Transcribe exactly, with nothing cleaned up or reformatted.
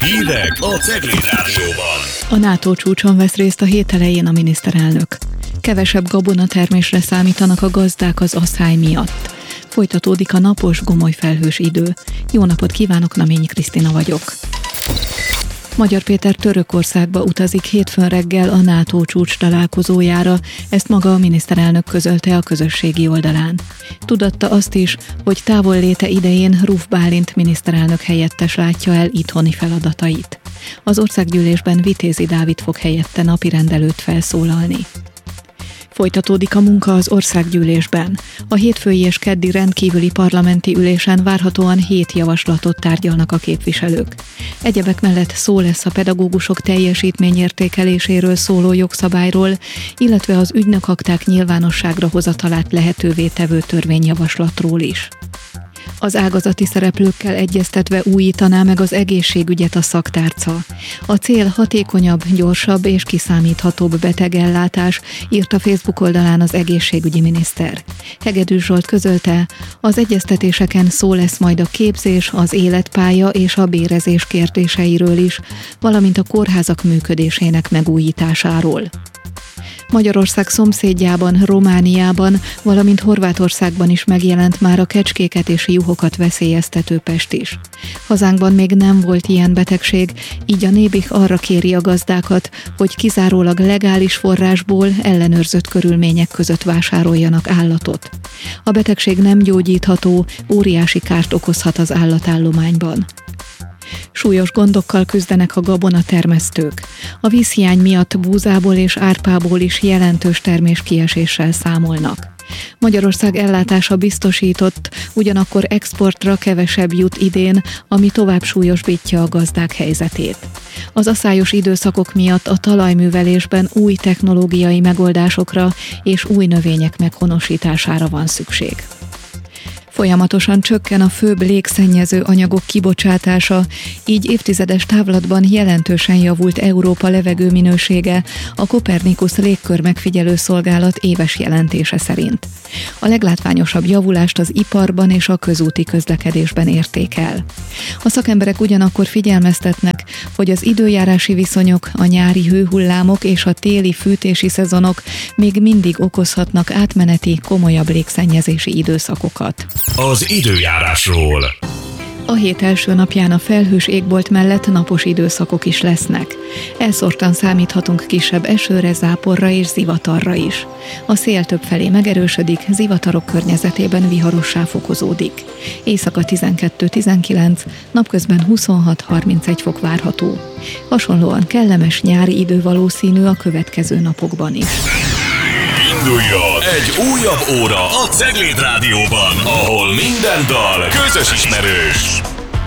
Hírek a Cegléd Rádióban. A NATO csúcson vesz részt a hét elején a miniszterelnök. Kevesebb gabonatermésre számítanak a gazdák az asszály miatt. Folytatódik a napos, gomoly felhős idő. Jó napot kívánok, Naményi Krisztina vagyok. Magyar Péter Törökországba utazik hétfőn reggel a NATO csúcs találkozójára, ezt maga a miniszterelnök közölte a közösségi oldalán. Tudatta azt is, hogy távolléte idején Ruf Bálint miniszterelnök helyettes látja el itthoni feladatait. Az országgyűlésben Vitézi Dávid fog helyette napirend előtt felszólalni. Folytatódik a munka az országgyűlésben. A hétfői és keddi rendkívüli parlamenti ülésen várhatóan hét javaslatot tárgyalnak a képviselők. Egyebek mellett szó lesz a pedagógusok teljesítményértékeléséről szóló jogszabályról, illetve az ügynökakták nyilvánosságra hozatalát lehetővé tevő törvényjavaslatról is. Az ágazati szereplőkkel egyeztetve újítaná meg az egészségügyet a szaktárca. A cél hatékonyabb, gyorsabb és kiszámíthatóbb betegellátás, írt a Facebook oldalán az egészségügyi miniszter. Hegedűs Zsolt közölte, az egyeztetéseken szó lesz majd a képzés, az életpálya és a bérezés kérdéseiről is, valamint a kórházak működésének megújításáról. Magyarország szomszédjában, Romániában, valamint Horvátországban is megjelent már a kecskéket és juhokat veszélyeztető pest is. Hazánkban még nem volt ilyen betegség, így a Nébih arra kéri a gazdákat, hogy kizárólag legális forrásból ellenőrzött körülmények között vásároljanak állatot. A betegség nem gyógyítható, óriási kárt okozhat az állatállományban. Súlyos gondokkal küzdenek a gabonatermesztők. A vízhiány miatt búzából és árpából is jelentős terméskieséssel számolnak. Magyarország ellátása biztosított, ugyanakkor exportra kevesebb jut idén, ami tovább súlyosbítja a gazdák helyzetét. Az aszályos időszakok miatt a talajművelésben új technológiai megoldásokra és új növények meghonosítására van szükség. Folyamatosan csökken a főbb légszennyező anyagok kibocsátása, így évtizedes távlatban jelentősen javult Európa levegőminősége a Copernicus légkörmegfigyelő szolgálat éves jelentése szerint. A leglátványosabb javulást az iparban és a közúti közlekedésben érték el. A szakemberek ugyanakkor figyelmeztetnek, hogy az időjárási viszonyok, a nyári hőhullámok és a téli fűtési szezonok még mindig okozhatnak átmeneti, komolyabb légszennyezési időszakokat. Az időjárásról. A hét első napján a felhős égbolt mellett napos időszakok is lesznek. Elszórtan számíthatunk kisebb esőre, záporra és zivatarra is. A szél többfelé megerősödik, zivatarok környezetében viharossá fokozódik. Éjszaka tizenkettő-tizenkilenc, napközben huszonhat-harmincegy fok várható. Hasonlóan kellemes nyári idő valószínű a következő napokban is. Induljon egy újabb óra a Cegléd Rádióban, ahol minden dal közös ismerős.